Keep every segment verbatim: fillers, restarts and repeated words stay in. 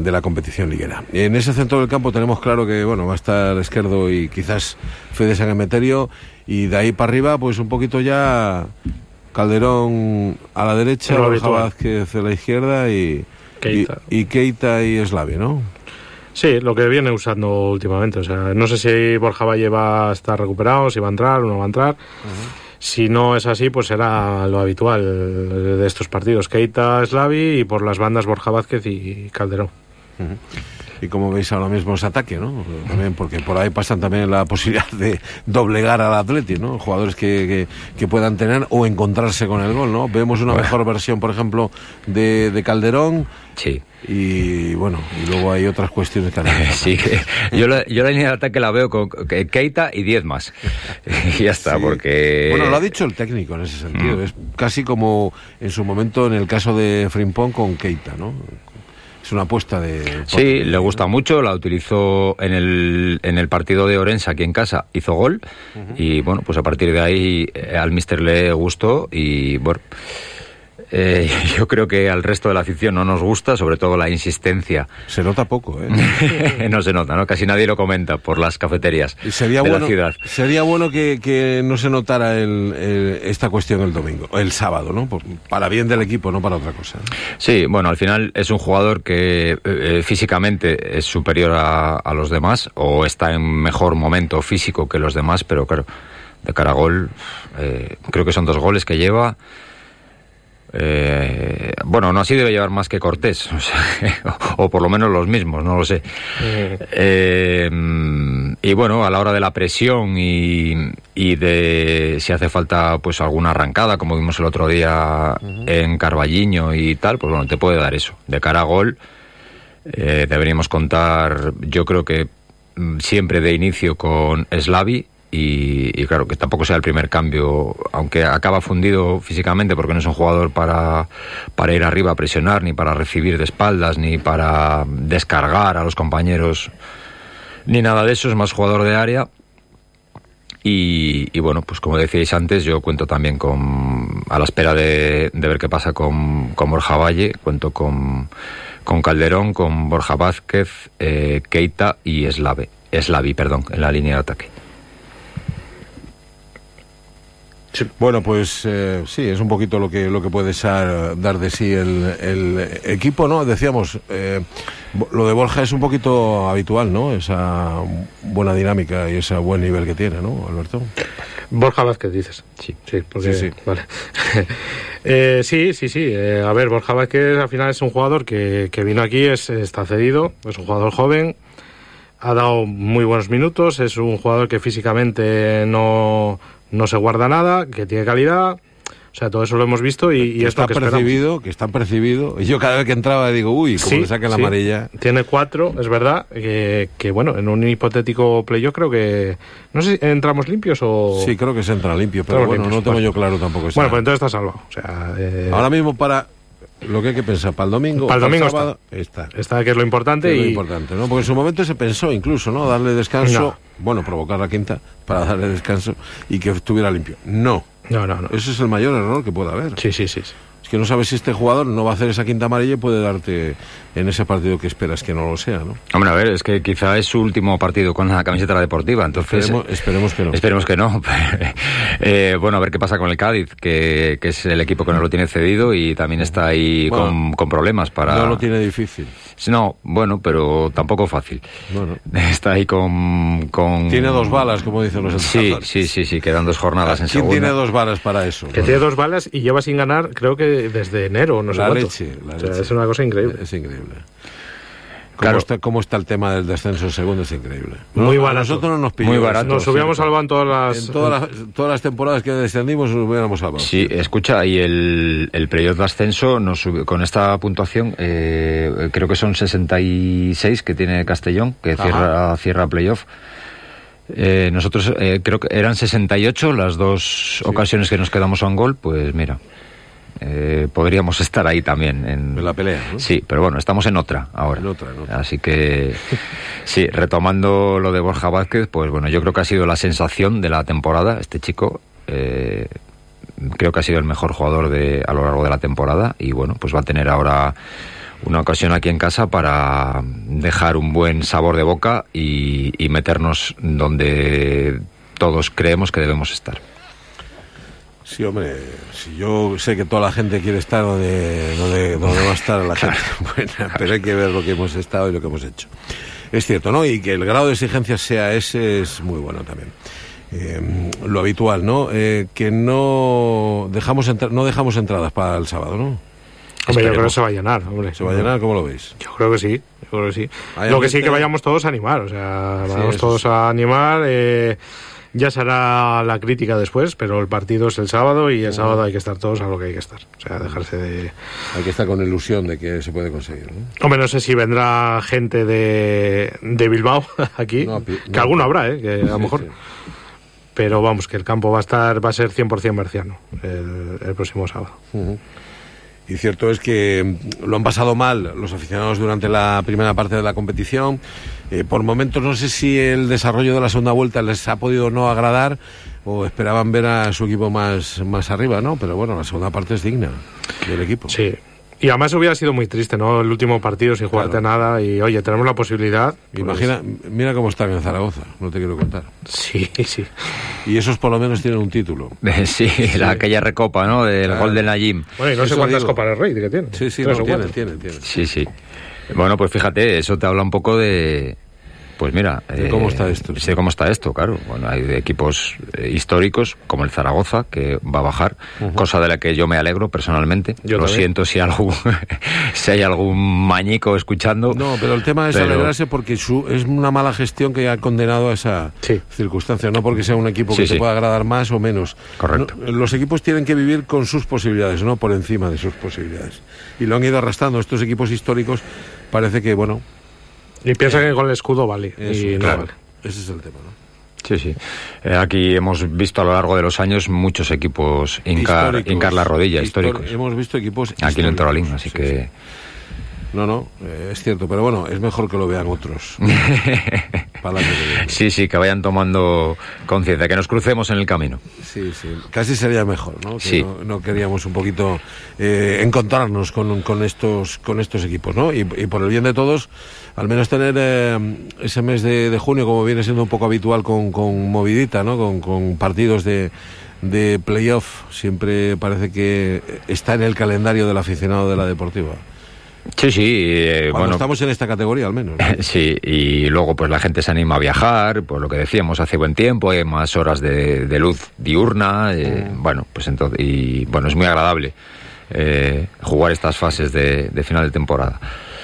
de la competición liguera. En ese centro del campo tenemos claro que, bueno, va a estar Esquerdo y quizás Fede San Emeterio, y de ahí para arriba, pues un poquito ya Calderón a la derecha, Borja Vázquez a la izquierda y Keita. Y, y Keita y Slavi, ¿no? Sí, lo que viene usando últimamente. O sea, no sé si Borja Valle va a estar recuperado, si va a entrar o no va a entrar. Uh-huh. Si no es así, pues será lo habitual de estos partidos. Keita, Slavi y por las bandas Borja Vázquez y Calderón. Uh-huh. Y como veis ahora mismo ese ataque, ¿no? También porque por ahí pasan también la posibilidad de doblegar al Atleti, ¿no? Jugadores que, que, que puedan tener o encontrarse con el gol, ¿no? Vemos una mejor versión, por ejemplo, de, de Calderón. Sí. Y bueno, y luego hay otras cuestiones que analizar. Sí, yo la, yo la línea de ataque la veo con Keita y diez más. Y ya está, sí. Porque... Bueno, lo ha dicho el técnico en ese sentido. Mm. Es casi como en su momento en el caso de Frimpong con Keita, ¿no? Es una apuesta de... Sí, le gusta mucho, la utilizó en el, en el partido de Orense aquí en casa, hizo gol, uh-huh. Y bueno, pues a partir de ahí eh, al míster le gustó y bueno... Eh, yo creo que al resto de la afición no nos gusta, sobre todo la insistencia. Se nota poco, ¿eh? No se nota, ¿no? Casi nadie lo comenta por las cafeterías sería de bueno, la ciudad. Sería bueno que, que no se notara el, el, esta cuestión el domingo, el sábado, ¿no? Por, para bien del equipo, no para otra cosa. Sí, bueno, al final es un jugador que eh, físicamente es superior a, a los demás, o está en mejor momento físico que los demás, pero claro, de cara a gol, eh, creo que son dos goles que lleva. Eh, bueno, no así debe llevar más que Cortés, o, sea, o, o por lo menos los mismos, no lo sé. Eh, y bueno, a la hora de la presión y, y de si hace falta pues alguna arrancada, como vimos el otro día uh-huh. en Carballiño y tal, pues bueno, te puede dar eso. De cara a gol, eh, deberíamos contar, yo creo que siempre de inicio con Slavi. Y, y claro, que tampoco sea el primer cambio, aunque acaba fundido físicamente porque no es un jugador para, para ir arriba a presionar, ni para recibir de espaldas, ni para descargar a los compañeros, ni nada de eso, es más jugador de área. Y, y bueno, pues como decíais antes, yo cuento también con, a la espera de, de ver qué pasa con, con Borja Valle, cuento con, con Calderón, con Borja Vázquez, eh, Keita y Slavi, Slavi, perdón, en la línea de ataque. Sí. Bueno, pues eh, sí, es un poquito lo que lo que puede ser, dar de sí el, el equipo, ¿no? Decíamos, eh, lo de Borja es un poquito habitual, ¿no? Esa buena dinámica y ese buen nivel que tiene, ¿no, Alberto? Borja Vázquez, dices. Sí, sí, porque, sí, sí. Vale. eh, sí, sí, sí. Eh, a ver, Borja Vázquez al final es un jugador que, que vino aquí, es, está cedido, es un jugador joven, ha dado muy buenos minutos, es un jugador que físicamente no... no se guarda nada, que tiene calidad, o sea, todo eso lo hemos visto y, y que es lo está que percibido, esperamos. Que está percibido, y yo cada vez que entraba digo, uy, como sí, le saque la sí. amarilla. Tiene cuatro, es verdad, que, que bueno, en un hipotético playoff creo que, no sé si entramos limpios o... Sí, creo que se entra limpio, pero Estamos bueno, limpios, no tengo bueno. yo claro tampoco. Bueno, pues entonces está salvado, o sea... Eh... Ahora mismo para... Lo que hay que pensar para el domingo, para el domingo para el sábado, está. está. Está, que es lo importante. Es y... lo importante, ¿no? Porque en su momento se pensó incluso, ¿no? Darle descanso, no. bueno, provocar la quinta para darle descanso y que estuviera limpio. No. No, no, no. Ese es el mayor error que puede haber. Sí, sí, sí. sí. Es que no sabes si este jugador no va a hacer esa quinta amarilla y puede darte en ese partido que esperas que no lo sea, ¿no? Hombre, a ver, es que quizá es su último partido con la camiseta deportiva, entonces... Esperemos, esperemos que no. Esperemos que no. eh, bueno, a ver qué pasa con el Cádiz, que, que es el equipo que no lo tiene cedido y también está ahí bueno, con, con problemas para... No lo tiene difícil. No, bueno, pero tampoco fácil. Bueno. Está ahí con... con... Tiene dos balas, como dicen los entrenadores. Sí, sí, sí, sí, quedan dos jornadas en segunda. ¿Quién tiene dos balas para eso? Que bueno. tiene dos balas y lleva sin ganar, creo que desde enero, no sé la cuánto. Leche, la o sea, leche. es una cosa increíble. Es increíble. ¿Cómo, claro. está, ¿Cómo está el tema del descenso en segundo? Es increíble. Muy no, barato. A nosotros no nos pilló. Muy barato. Nos hubiéramos salvado en todas las... En todas las, todas las temporadas que descendimos nos hubiéramos salvado. Sí, escucha, y el, el playoff de ascenso nos subió, con esta puntuación, eh, creo que son sesenta y seis que tiene Castellón, que cierra, cierra playoff. Eh, nosotros eh, creo que eran sesenta y ocho las dos sí. ocasiones que nos quedamos a un gol, pues mira... Eh, podríamos estar ahí también en, en la pelea, ¿no? Sí, pero bueno, estamos en otra ahora. En otra, en otra. Así que sí, retomando lo de Borja Vázquez, pues bueno, yo creo que ha sido la sensación de la temporada. Este chico eh, creo que ha sido el mejor jugador de a lo largo de la temporada y bueno, pues va a tener ahora una ocasión aquí en casa para dejar un buen sabor de boca y, y meternos donde todos creemos que debemos estar. Sí, hombre, si yo sé que toda la gente quiere estar donde, donde, donde va a estar la gente, bueno, pero hay que ver lo que hemos estado y lo que hemos hecho. Es cierto, ¿no? Y que el grado de exigencia sea ese es muy bueno también. Eh, lo habitual, ¿no? Eh, que no dejamos entra- no dejamos entradas para el sábado, ¿no? Hombre, yo creo que se va a llenar, hombre. ¿Se va a llenar? ¿Cómo lo veis? Yo creo que sí, yo creo que sí. Hay Lo que ambiente... sí que vayamos todos a animar, o sea, vayamos sí, todos sí. a animar. Eh, ya será la crítica después, pero el partido es el sábado y el sábado hay que estar todos a lo que hay que estar. O sea, dejarse de... Hay que estar con ilusión de que se puede conseguir, ¿no? Hombre, no sé si vendrá gente de, de Bilbao aquí, No, pi- que no, alguno pi- habrá, ¿eh? Que a lo sí, mejor... sí. Pero vamos, que el campo va a estar, va a ser cien por ciento berciano el, el próximo sábado. Uh-huh. Y cierto es que lo han pasado mal los aficionados durante la primera parte de la competición. Eh, por momentos no sé si el desarrollo de la segunda vuelta les ha podido no agradar o esperaban ver a su equipo más, más arriba, ¿no? Pero bueno, la segunda parte es digna del equipo. Sí. Y además hubiera sido muy triste, ¿no? El último partido sin jugarte Claro. nada y, oye, tenemos la posibilidad. Pues... Imagina, mira cómo están en Zaragoza, no te quiero contar. Sí, sí. Y esos por lo menos tienen un título. Sí, la, aquella recopa, ¿no? Del Claro. gol del Najim. Bueno, y no Eso sé cuántas digo. Copas del Rey que tiene. Sí, sí, Tres no, o tienen, cuatro. tienen, tienen. Sí, sí. Bueno, pues fíjate, eso te habla un poco de... Pues mira... De cómo está esto, Sí, sí. de cómo está esto, claro. Bueno, hay equipos eh, históricos, como el Zaragoza, que va a bajar, Uh-huh. cosa de la que yo me alegro personalmente. Yo Lo también. siento si, algún, si hay algún mañico escuchando. No, pero el tema es Pero- alegrarse porque su, es una mala gestión que ha condenado a esa Sí. circunstancia, no porque sea un equipo Sí, que sí. te pueda agradar más o menos. Correcto. No, los equipos tienen que vivir con sus posibilidades, no por encima de sus posibilidades. Y lo han ido arrastrando estos equipos históricos. Parece que, bueno, Y piensa que con el escudo vale. eso, y no claro, vale. ese es el tema, ¿no? Sí, sí. Eh, aquí hemos visto a lo largo de los años muchos equipos hincar, Históricos. hincar la rodilla, Histori- históricos. Hemos visto equipos Aquí en el históricos, Toralín, así sí, que... sí. No, no, eh, es cierto, pero bueno, es mejor que lo vean otros. Para el año que viene. Sí, sí, que vayan tomando conciencia, que nos crucemos en el camino. Sí, sí, casi sería mejor, ¿no? Que Sí. no, no queríamos un poquito eh, encontrarnos con, con estos con estos equipos, ¿no? Y, y por el bien de todos, al menos tener eh, ese mes de, de junio, como viene siendo un poco habitual con, con movidita, ¿no? Con, con partidos de, de playoff, siempre parece que está en el calendario del aficionado de la deportiva. Sí, sí, eh, Cuando bueno... estamos en esta categoría, al menos, ¿no? Sí, y luego pues la gente se anima a viajar, por lo que decíamos, hace buen tiempo, hay más horas de, de luz diurna, eh, Mm. bueno, pues entonces, y bueno, es muy agradable eh, jugar estas fases de, de final de temporada.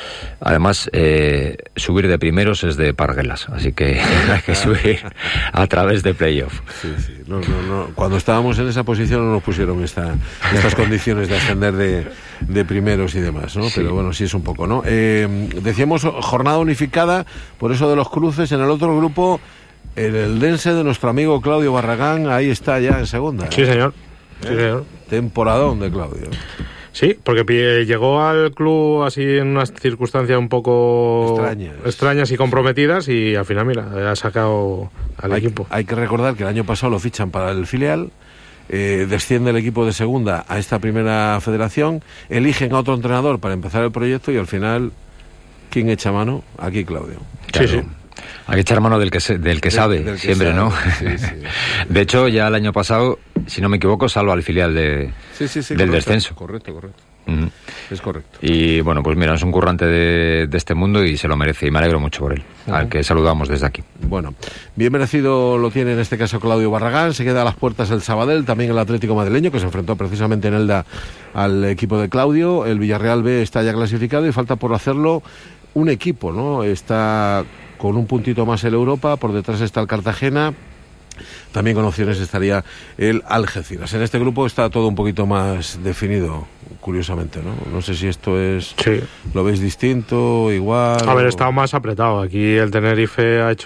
Además, eh, subir de primeros es de parguelas, así que hay que subir a través de playoff. Sí, sí. No, no, no. Cuando estábamos en esa posición no nos pusieron esta, estas condiciones de ascender de, de primeros y demás, ¿no? Sí. Pero bueno, sí es un poco, ¿no? Eh, decíamos jornada unificada, por eso de los cruces. En el otro grupo, el eldense de nuestro amigo Claudio Barragán, ahí está ya en segunda. Sí, ¿eh? señor. Sí, ¿Eh? señor. Temporadón de Claudio. Sí, porque pi- llegó al club así en unas circunstancias un poco Extrañas. extrañas y comprometidas y al final, mira, ha sacado al Hay, equipo. hay que recordar que el año pasado lo fichan para el filial, eh, desciende el equipo de segunda a esta primera federación, eligen a otro entrenador para empezar el proyecto y al final, ¿quién echa mano? Aquí Claudio. Sí, sí. Hay que echar mano del que, se- del que Del- sabe, del que siempre, sabe, ¿no? sí, sí. De hecho, ya el año pasado, si no me equivoco, salva al filial de, Sí, sí, sí, del correcto, descenso. Correcto, correcto. Ujú. Es correcto. Y bueno, pues mira, es un currante de, de este mundo y se lo merece, y me alegro mucho por él, Ujú. al que saludamos desde aquí. Bueno, bien merecido lo tiene en este caso Claudio Barragán. Se queda a las puertas el Sabadell, también el Atlético Madrileño, que se enfrentó precisamente en Elda al equipo de Claudio. El Villarreal B está ya clasificado y falta por hacerlo un equipo, ¿no? Está con un puntito más el Europa, por detrás está el Cartagena. También con opciones estaría el Algeciras. En este grupo está todo un poquito más definido, curiosamente, ¿no? No sé si esto es... Sí. ¿Lo veis distinto, igual? A ver, o- está más apretado. Aquí el Tenerife ha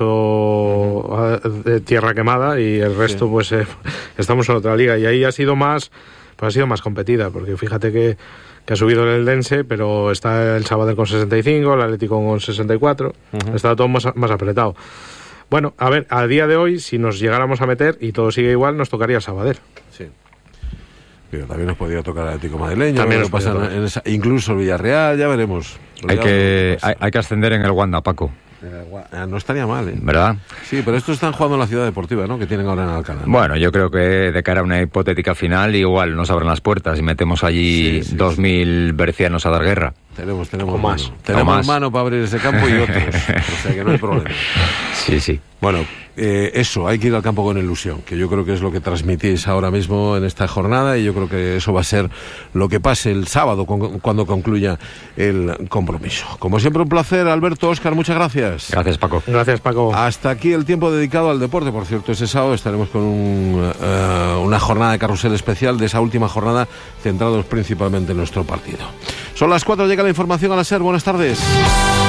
hecho eh, tierra quemada y el resto, Sí. pues eh, estamos en otra liga. Y ahí ha sido más, pues ha sido más competida, porque fíjate que, que ha subido el Eldense, pero está el Sabadell con sesenta y cinco, el Atlético con sesenta y cuatro. Ujú. Está todo más, más apretado. Bueno, a ver, a día de hoy, si nos llegáramos a meter y todo sigue igual, nos tocaría el Sabadell. Sí. Pero también nos podría tocar el Atlético madrileño, también nos pasa en esa, incluso el Villarreal, ya veremos. Hay que, hay, hay que ascender en el Wanda, Paco. No estaría mal, ¿eh? ¿Verdad? Sí, pero estos están jugando en la Ciudad Deportiva, ¿no? Que tienen ahora en Alcalá. Bueno, yo creo que de cara a una hipotética final, igual nos abren las puertas y metemos allí sí, sí, dos mil sí. bercianos a dar guerra. Tenemos, tenemos o más. Mano. Tenemos más. mano para abrir ese campo y otros. O sea que no hay problema. Sí, sí. Bueno, eh, eso, hay que ir al campo con ilusión, que yo creo que es lo que transmitís ahora mismo en esta jornada, y yo creo que eso va a ser lo que pase el sábado con, cuando concluya el compromiso. Como siempre, un placer, Alberto, Óscar, muchas gracias. Gracias, Paco. Gracias, Paco. Hasta aquí el tiempo dedicado al deporte. Por cierto, ese sábado estaremos con un, uh, una jornada de carrusel especial de esa última jornada, centrados principalmente en nuestro partido. Son las cuatro, llega la información a la SER. Buenas tardes.